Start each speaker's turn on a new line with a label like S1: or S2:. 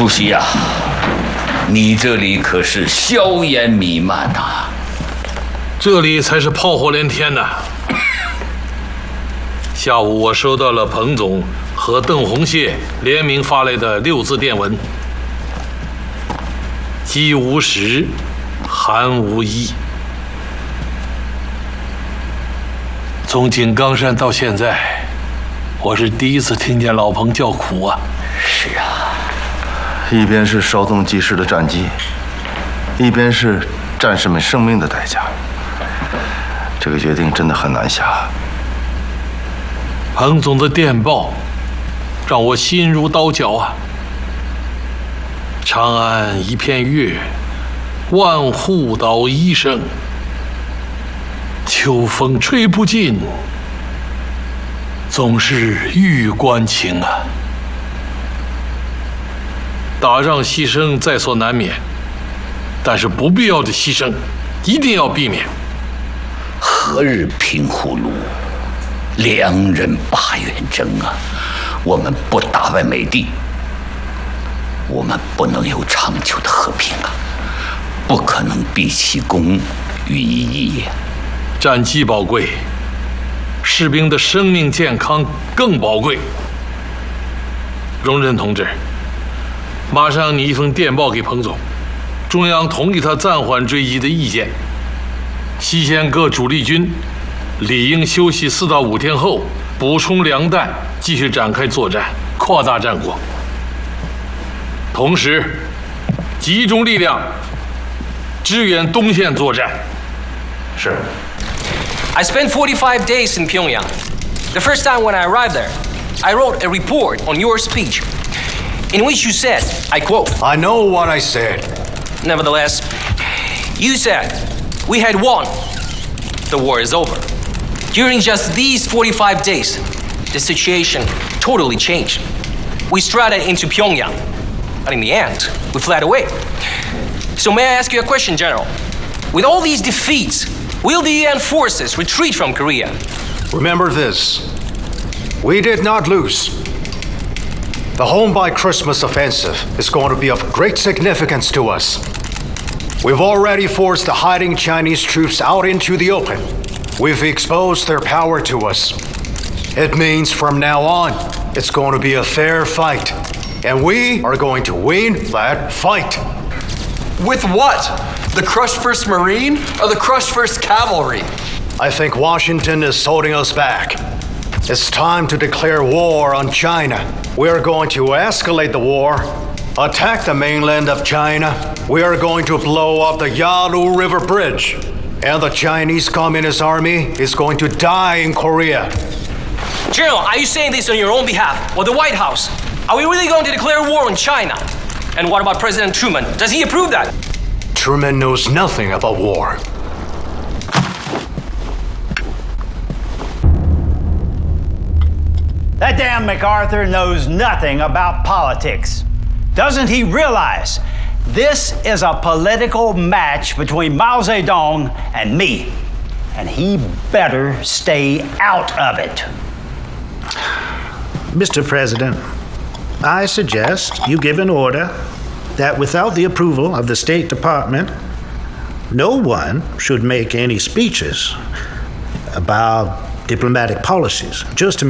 S1: 主席呀，你这里可是硝烟弥漫呐！
S2: 这里才是炮火连天呐！下午我收到了彭总和邓洪谢联名发来的6字电文：饥无食，寒无衣。从井冈山到现在，我是第一次听见老彭叫苦啊！
S1: 是啊，
S3: 一边是稍纵即逝的战机，一边是战士们生命的代价。这个决定真的很难下。
S2: 彭总的电报让我心如刀绞啊！长安一片月，万户捣衣声。秋风吹不尽，总是玉关情啊！打仗牺牲在所难免，但是不必要的牺牲一定要避免。
S1: 何日平胡虏，良人把远征啊！我们不打败美帝，我们不能有长久的和平啊！不可能毕其功于一役。
S2: 战机宝贵，士兵的生命健康更宝贵。荣臻同志，马上拟一封电报给彭总，中央同意他暂缓追击的意见。西线各主力军理应休息4到5天后，补充粮弹，继续展开作战，扩大战果。同时，集中力量支援东线作战。是。
S4: I spent 45 days in Pyongyang. The first time when I arrived there, I wrote a report on your speech, in which you said, I quote,
S5: I know what I said.
S4: Nevertheless, you said, we had won. The war is over. During just these 45 days, the situation totally changed. We strutted into Pyongyang, but in the end, we fled away. So may I ask you a question, General? With all these defeats, will the UN forces retreat from Korea?
S5: Remember this. We did not lose. The Home by Christmas offensive is going to be of great significance to us. We've already forced the hiding Chinese troops out into the open. We've exposed their power to us. It means from now on, it's going to be a fair fight. And we are going to win that fight.
S6: With what? The crushed 1st Marine or the crushed 1st Cavalry?
S5: I think Washington is holding us back. It's time to declare war on China. We are going to escalate the war, attack the mainland of China. We are going to blow up the Yalu River Bridge. And the Chinese Communist Army is going to die in Korea.
S4: General, are you saying this on your own behalf or the White House? Are we really going to declare war on China? And what about President Truman? Does he approve that?
S5: Truman knows nothing about war.
S7: That damn MacArthur knows nothing about politics. Doesn't he realize this is a political match between Mao Zedong and me? And he better stay out of it.
S8: Mr. President, I suggest you give an order that without the approval of the State Department, no one should make any speeches about diplomatic policies, just to